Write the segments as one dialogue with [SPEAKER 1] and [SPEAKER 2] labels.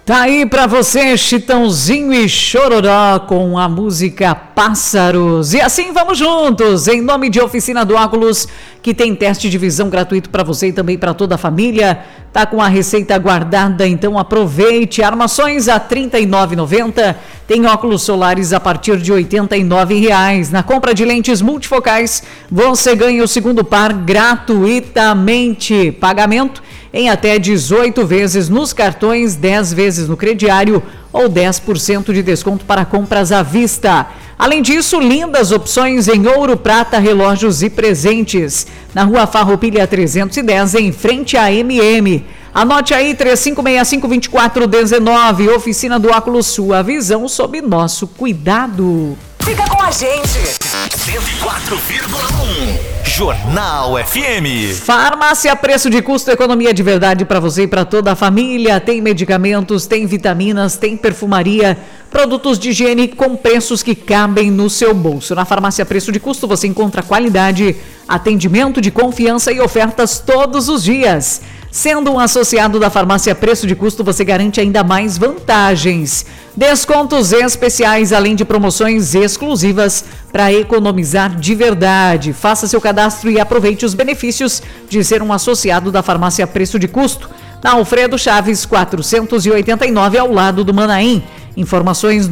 [SPEAKER 1] Tá aí pra você, Chitãozinho e Chororó com a música Pássaros. E assim vamos juntos, em nome de Oficina do Óculos, que tem teste de visão gratuito para você e também para toda a família. Tá com a receita guardada, então aproveite. Armações a R$ 39,90. Tem óculos solares a partir de R$ 89,00. Na compra de lentes multifocais, você ganha o segundo par gratuitamente. Pagamento em até 18 vezes nos cartões, 10 vezes no crediário ou 10% de desconto para compras à vista. Além disso, lindas opções em ouro, prata, relógios e presentes. Na Rua Farroupilha 310, em frente à MM. Anote aí, 3565-2419. Oficina do Óculos, sua visão sob nosso cuidado.
[SPEAKER 2] Fica com a gente.
[SPEAKER 3] 104,1 Jornal FM.
[SPEAKER 1] Farmácia Preço de Custo, economia de verdade para você e para toda a família. Tem medicamentos, tem vitaminas, tem perfumaria, produtos de higiene com preços que cabem no seu bolso. Na Farmácia Preço de Custo você encontra qualidade, atendimento de confiança e ofertas todos os dias. Sendo um associado da Farmácia Preço de Custo, você garante ainda mais vantagens. Descontos especiais, além de promoções exclusivas para economizar de verdade. Faça seu cadastro e aproveite os benefícios de ser um associado da Farmácia Preço de Custo. Na Alfredo Chaves, 489, ao lado do Manaim. Informações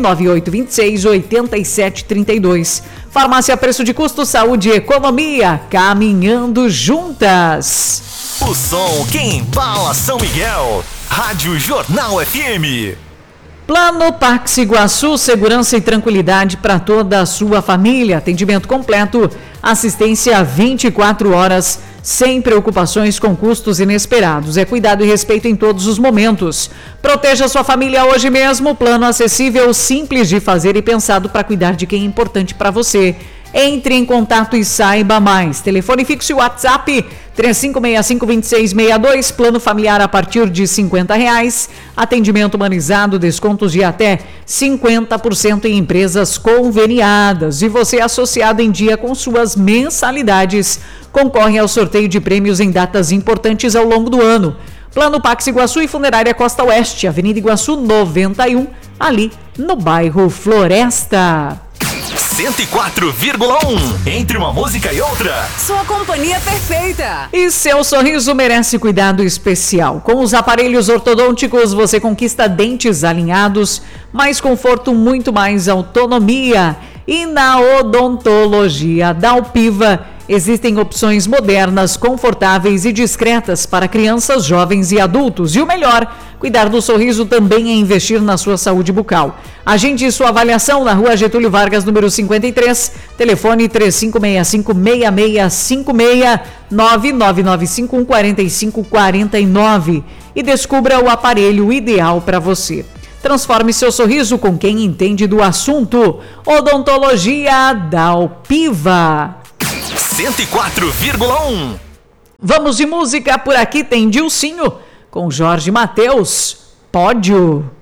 [SPEAKER 1] 99826-8732. Farmácia Preço de Custo, saúde e economia, caminhando juntas.
[SPEAKER 3] O som que embala São Miguel. Rádio Jornal FM.
[SPEAKER 1] Plano Pax Iguaçu, segurança e tranquilidade para toda a sua família. Atendimento completo, assistência 24 horas, sem preocupações com custos inesperados. É cuidado e respeito em todos os momentos. Proteja sua família hoje mesmo. Plano acessível, simples de fazer e pensado para cuidar de quem é importante para você. Entre em contato e saiba mais. Telefone fixo e WhatsApp 3565-2662. Plano familiar a partir de R$50. Atendimento humanizado, descontos de até 50% em empresas conveniadas. E você associado em dia com suas mensalidades concorre ao sorteio de prêmios em datas importantes ao longo do ano. Plano Pax Iguaçu e Funerária Costa Oeste, Avenida Iguaçu 91, ali no bairro Floresta.
[SPEAKER 3] 104,1. Entre uma música e outra,
[SPEAKER 2] Sua companhia perfeita.
[SPEAKER 1] E seu sorriso merece cuidado especial. Com os aparelhos ortodônticos, você conquista dentes alinhados, mais conforto, muito mais autonomia. E na odontologia da Alpiva, existem opções modernas, confortáveis e discretas para crianças, jovens e adultos. E o melhor, cuidar do sorriso também é investir na sua saúde bucal. Agende sua avaliação na Rua Getúlio Vargas, número 53, telefone 3565-6656, 99951-4549 e descubra o aparelho ideal para você. Transforme seu sorriso com quem entende do assunto. Odontologia da Alpiva.
[SPEAKER 3] 104,1.
[SPEAKER 1] Vamos de música, por aqui tem Dilcinho com Jorge Mateus, Pódio.